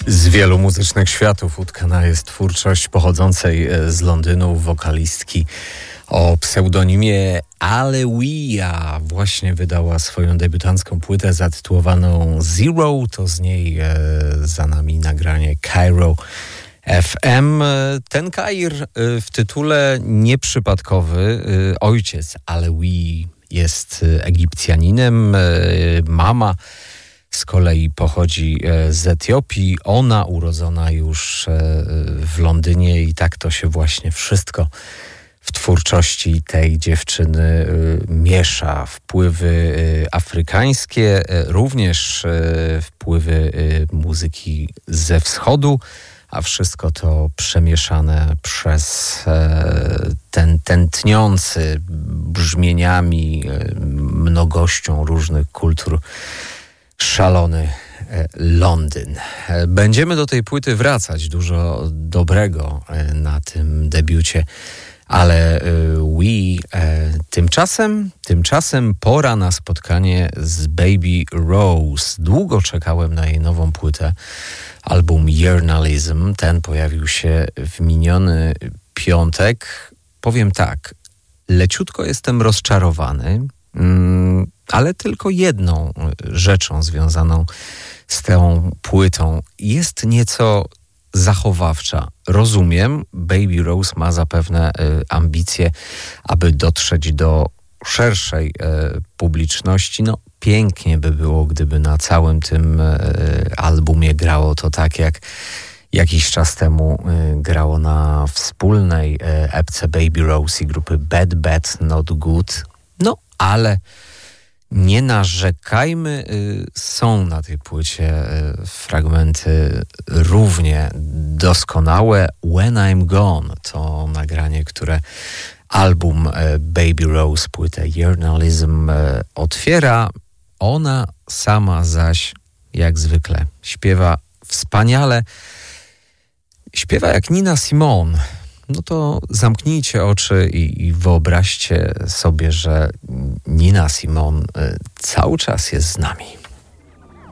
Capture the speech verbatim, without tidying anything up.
Z wielu muzycznych światów utkana jest twórczość pochodzącej z Londynu wokalistki o pseudonimie Alewia. Właśnie wydała swoją debiutancką płytę zatytułowaną Zero. To z niej e, za nami nagranie Cairo F M. Ten Kair e, w tytule nieprzypadkowy. E, ojciec Alewii jest Egipcjaninem, e, mama z kolei pochodzi z Etiopii. Ona urodzona już w Londynie i tak to się właśnie wszystko w twórczości tej dziewczyny miesza. Wpływy afrykańskie, również wpływy muzyki ze wschodu, a wszystko to przemieszane przez ten tętniący brzmieniami, mnogością różnych kultur szalony Londyn. Będziemy do tej płyty wracać. Dużo dobrego na tym debiucie, ale we tymczasem, tymczasem pora na spotkanie z Baby Rose. Długo czekałem na jej nową płytę, album Journalism. Ten pojawił się w miniony piątek. Powiem tak, leciutko jestem rozczarowany, ale tylko jedną rzeczą związaną z tą płytą. Jest nieco zachowawcza. Rozumiem, Baby Rose ma zapewne y, ambicje, aby dotrzeć do szerszej y, publiczności. No, pięknie by było, gdyby na całym tym y, albumie grało to tak, jak jakiś czas temu y, grało na wspólnej y, epce Baby Rose i grupy Bad Bad Not Good. No, ale nie narzekajmy, są na tej płycie fragmenty równie doskonałe. When I'm Gone to nagranie, które album Baby Rose, płytę Journalism otwiera. Ona sama zaś, jak zwykle, śpiewa wspaniale. Śpiewa jak Nina Simone. No to zamknijcie oczy i, i wyobraźcie sobie, że Nina Simone cały czas jest z nami.